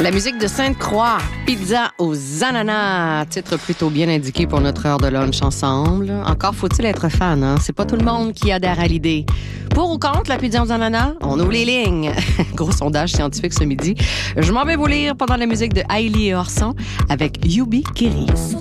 La musique de Sainte-Croix, Pizza aux ananas, titre plutôt bien indiqué pour notre heure de lunch ensemble. Encore faut-il être fan, hein? C'est pas tout le monde qui adhère à l'idée. Pour ou contre la pizza aux ananas? On ouvre les lignes. Gros sondage scientifique ce midi. Je m'en vais vous lire pendant la musique de Hailey et Orson avec Yubi Kiris.